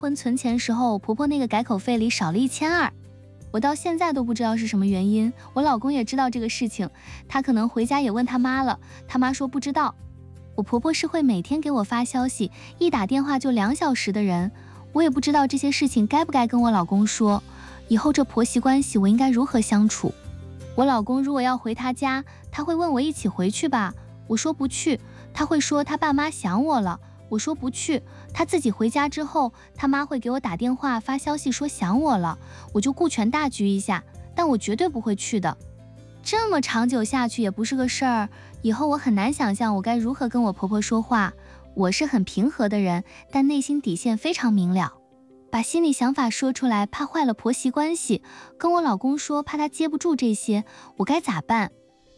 婚存钱时候，婆婆那个改口费里少了1200，我到现在都不知道是什么原因。我老公也知道这个事情，他可能回家也问他妈了，他妈说不知道。我婆婆是会每天给我发消息，一打电话就2小时的人，我也不知道这些事情该不该跟我老公说，以后这婆媳关系我应该如何相处？我老公如果要回他家，他会问我一起回去吧，我说不去，他会说他爸妈想我了，我说不去，他自己回家之后，他妈会给我打电话发消息说想我了，我就顾全大局一下，但我绝对不会去的。这么长久下去也不是个事儿，以后我很难想象我该如何跟我婆婆说话。我是很平和的人，但内心底线非常明了，把心里想法说出来怕坏了婆媳关系，跟我老公说怕他接不住这些，我该咋办？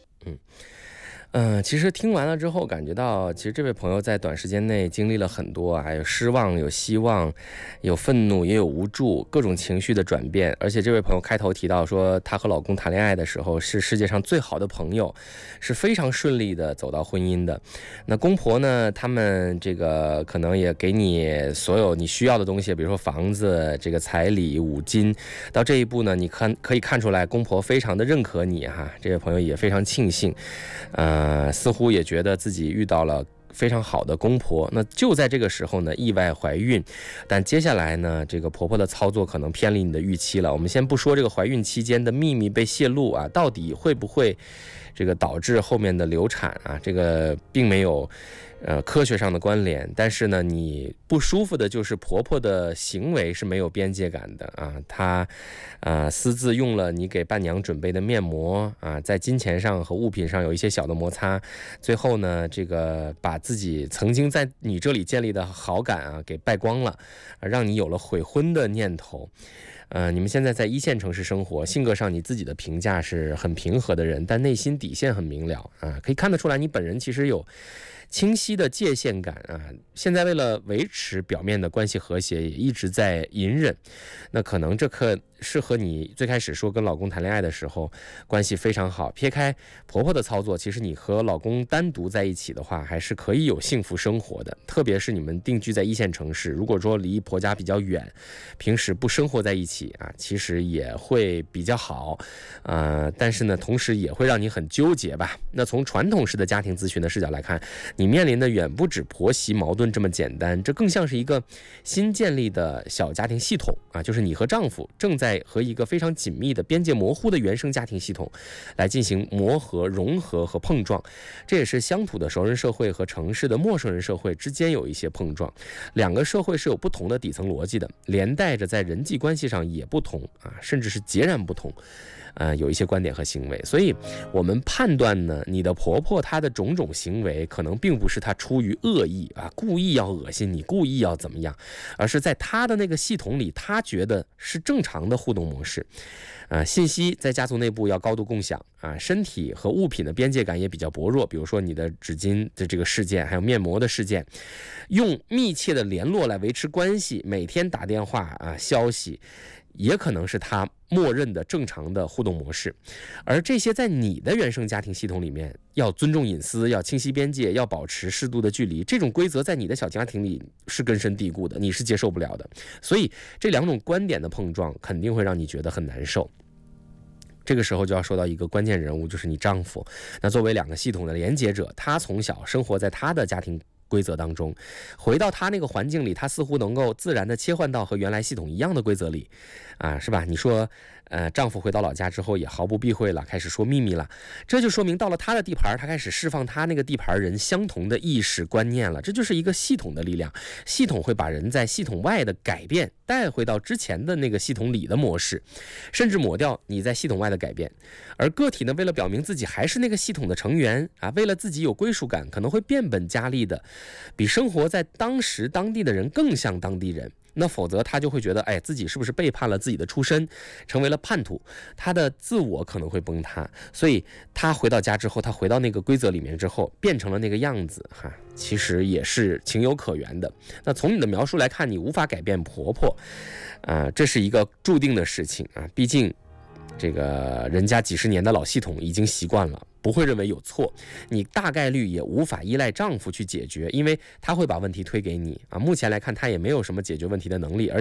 其实听完了之后感觉到，其实这位朋友在短时间内经历了很多啊，有失望，有希望，有愤怒，也有无助，各种情绪的转变。而且这位朋友开头提到说，她和老公谈恋爱的时候是世界上最好的朋友，是非常顺利的走到婚姻的。那公婆呢，他们这个可能也给你所有你需要的东西，比如说房子、这个彩礼、五金。到这一步呢，你可以看出来，公婆非常的认可你哈。这位朋友也非常庆幸，似乎也觉得自己遇到了非常好的公婆。那就在这个时候呢，意外怀孕，但接下来呢，这个婆婆的操作可能偏离你的预期了。我们先不说这个怀孕期间的秘密被泄露啊，到底会不会这个导致后面的流产啊，这个并没有科学上的关联。但是呢，你不舒服的就是婆婆的行为是没有边界感的啊，她私自用了你给伴娘准备的面膜啊，在金钱上和物品上有一些小的摩擦，最后呢，这个把自己曾经在你这里建立的好感啊给败光了，让你有了悔婚的念头。你们现在在1线城市生活，性格上你自己的评价是很平和的人，但内心底线很明了啊，可以看得出来你本人其实有清晰的界限感啊。现在为了维持表面的关系和谐，也一直在隐忍。那可能这是和你最开始说跟老公谈恋爱的时候关系非常好，撇开婆婆的操作，其实你和老公单独在一起的话，还是可以有幸福生活的。特别是你们定居在1线城市，如果说离婆家比较远，平时不生活在一起啊，其实也会比较好，但是呢，同时也会让你很纠结吧。那从传统式的家庭咨询的视角来看，你面临的远不止婆媳矛盾这么简单，这更像是一个新建立的小家庭系统啊，就是你和丈夫正在和一个非常紧密的边界模糊的原生家庭系统来进行磨合、融合和碰撞。这也是乡土的熟人社会和城市的陌生人社会之间有一些碰撞，两个社会是有不同的底层逻辑的，连带着在人际关系上也不同啊，甚至是截然不同。有一些观点和行为，所以我们判断呢，你的婆婆她的种种行为可能并不是她出于恶意啊，故意要恶心你，故意要怎么样，而是在她的那个系统里，她觉得是正常的互动模式。信息在家族内部要高度共享啊，身体和物品的边界感也比较薄弱，比如说你的纸巾的这个事件，还有面膜的事件，用密切的联络来维持关系，每天打电话啊，消息。也可能是他默认的正常的互动模式，而这些在你的原生家庭系统里面，要尊重隐私，要清晰边界，要保持适度的距离，这种规则在你的小家庭里是根深蒂固的，你是接受不了的。所以这两种观点的碰撞肯定会让你觉得很难受。这个时候就要说到一个关键人物，就是你丈夫。那作为两个系统的连接者，他从小生活在他的家庭规则当中，回到他那个环境里，他似乎能够自然的切换到和原来系统一样的规则里啊，是吧？你说丈夫回到老家之后也毫不避讳了，开始说秘密了，这就说明到了他的地盘，他开始释放他那个地盘人相同的意识观念了。这就是一个系统的力量，系统会把人在系统外的改变带回到之前的那个系统里的模式，甚至抹掉你在系统外的改变。而个体呢，为了表明自己还是那个系统的成员啊，为了自己有归属感，可能会变本加厉的比生活在当时当地的人更像当地人。那否则他就会觉得，自己是不是背叛了自己的出身，成为了叛徒，他的自我可能会崩塌。所以他回到家之后，他回到那个规则里面之后，变成了那个样子哈，其实也是情有可原的。那从你的描述来看，你无法改变婆婆，这是一个注定的事情啊，毕竟这个人家几十年的老系统已经习惯了，不会认为有错，你大概率也无法依赖丈夫去解决，因为他会把问题推给你啊。目前来看，他也没有什么解决问题的能力，而